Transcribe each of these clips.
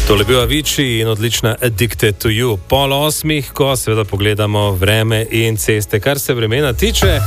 Tole je bil Avicii in odlična Addicted to You. 7:30, ko seveda pogledamo vreme in ceste. Kar se vremena tiče,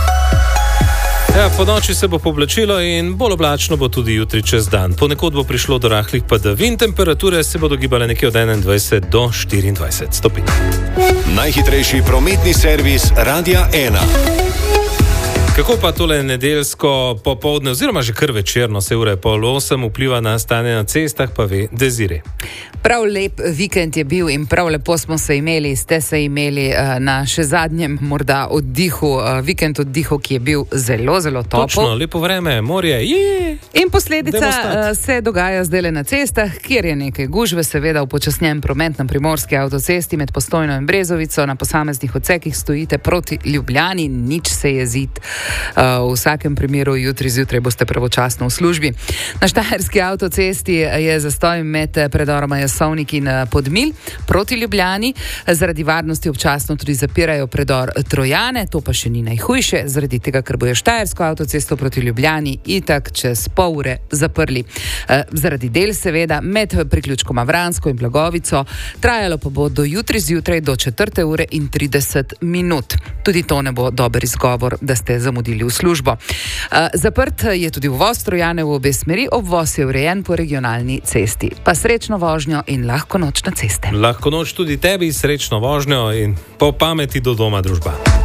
po noči se bo poblačilo in bolj oblačno bo tudi jutri čez dan. Ponekod bo prišlo do rahlih padavin, temperature se bodo gibale nekje od 21 do 24 stopinj. Najhitrejši prometni servis Radia 1. Kako pa tole nedeljsko popoldne, oziroma že kar večerno, se ura je 7:30, vpliva na stanje na cestah, pa ve Desiree. Prav lep vikend je bil in prav lepo smo se imeli, ste se imeli na še zadnjem morda oddihu, vikend oddihu, ki je bil zelo, zelo topel. Točno, lepo vreme, morje, In posledica se dogaja zdaj na cestah, kjer je nekaj gužve, seveda upočasnjen promet na primorski avtocesti med Postojno in Brezovico, na posameznih odsekih stojite proti Ljubljani, nič se jezit. V vsakem primeru jutri zjutraj boste pravočasno v službi. Na štajerski avtocesti je zastoj med predoroma Jasovnik in Podmilj proti Ljubljani. Zaradi varnosti občasno tudi zapirajo predor Trojane, to pa še ni najhujše, zaradi tega, ker bojo štajersko avtocesto proti Ljubljani itak čez pol ure zaprli. Zaradi del seveda med priključkoma Vransko in Blagovico, trajalo pa bo do jutri zjutraj do 4:30. Tudi to ne bo dober izgovor, da ste zamudili v službo. Zaprt je tudi uvoz Trojane v obe smeri, obvoz je urejen po regionalni cesti. Pa srečno vožnjo in lahko noč na ceste. Lahko noč tudi tebi, srečno vožnjo in po pameti do doma, družba.